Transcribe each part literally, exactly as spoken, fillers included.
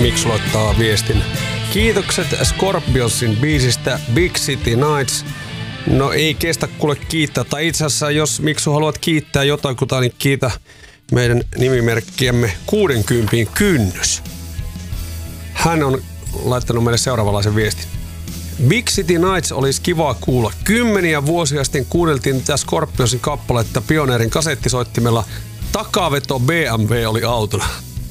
Miksu laittaa viestin. Kiitokset Scorpionsin biisistä Big City Nights. No ei kestä kuule kiittää. Tai itse asiassa jos Miksu haluat kiittää jotakuta, niin kiitä meidän nimimerkkiämme kuudenkympin kynnys. Hän on laittanut meille seuraavanlaisen viestin. Big City Nights olisi kiva kuulla. Kymmeniä vuosia sitten kuunneltiin tätä Scorpionsin kappaletta Pioneerin kasettisoittimella. Takaveto B M W oli autona.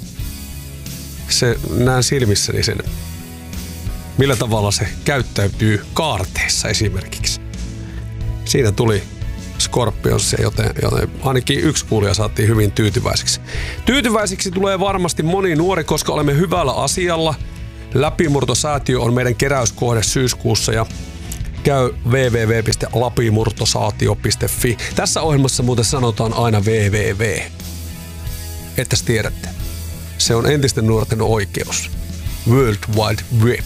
Se näen silmissäni sen. Millä tavalla se käyttäytyy kaarteessa esimerkiksi. Siinä tuli Scorpions, joten, joten ainakin yksi kuulija saatiin hyvin tyytyväiseksi. Tyytyväiseksi tulee varmasti moni nuori, koska olemme hyvällä asialla. Läpimurtosäätiö on meidän keräyskohde syyskuussa ja käy double-u double-u double-u piste läpimurtosaatio piste fi. Tässä ohjelmassa muuten sanotaan aina double-u double-u double-u. Ettäs tiedätte. Se on entisten nuorten oikeus. World Wide Web.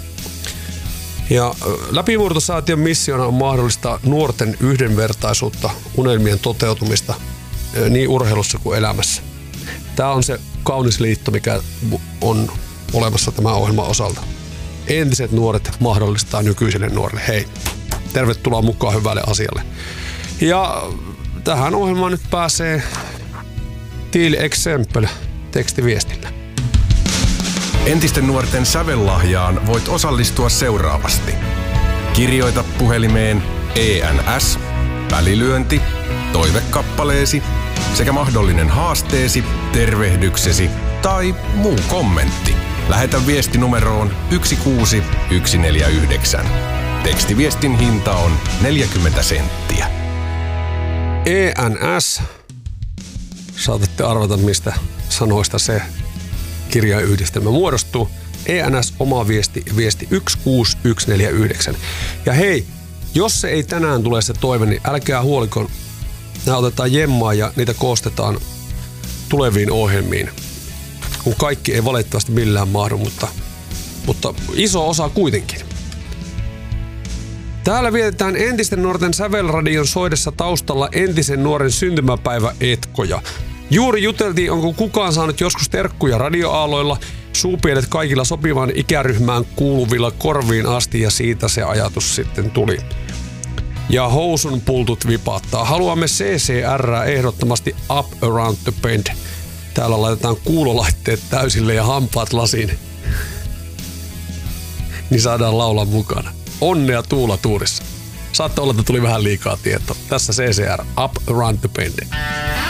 Ja Läpimurtosäätiön missiona on mahdollistaa nuorten yhdenvertaisuutta, unelmien toteutumista niin urheilussa kuin elämässä. Tämä on se kaunis liitto, mikä on olemassa tämän ohjelman osalta. Entiset nuoret mahdollistaa nykyisille nuorille. Hei, tervetuloa mukaan hyvälle asialle. Ja tähän ohjelmaan nyt pääsee Till Exempel tekstiviestillä. Entisten nuorten sävellahjaan voit osallistua seuraavasti. Kirjoita puhelimeen E N S, välilyönti, toivekappaleesi sekä mahdollinen haasteesi, tervehdyksesi tai muu kommentti. Lähetä viesti numeroon yksi kuusi yksi neljä yhdeksän. Tekstiviestin hinta on neljäkymmentä senttiä. E N S. Saatatte arvata, mistä sanoista se kirjainyhdistelmä muodostuu. E N S, oma viesti, viesti yksi kuusi yksi neljä yhdeksän. Ja hei, jos se ei tänään tule se toive, niin älkää huoliko. Nämä otetaan jemmaa ja niitä koostetaan tuleviin ohjelmiin. Kun kaikki ei valitettavasti millään mahdu, mutta, mutta iso osa kuitenkin. Täällä vietetään entisten nuorten sävelradion soidessa taustalla entisen nuoren syntymäpäivä etkoja. Juuri juteltiin, onko kukaan saanut joskus terkkuja radioaaloilla, suupielet kaikilla sopivan ikäryhmään kuuluvilla korviin asti ja siitä se ajatus sitten tuli. Ja housun pultut vipattaa. Haluamme C C R ehdottomasti up around the bend. Täällä laitetaan kuulolaitteet täysille ja hampaat lasiin. Niin saadaan laulaa mukana. Onnea Tuula Tuurissa. Saattaa olla, että tuli vähän liikaa tietoa. Tässä C C R, up around the bend.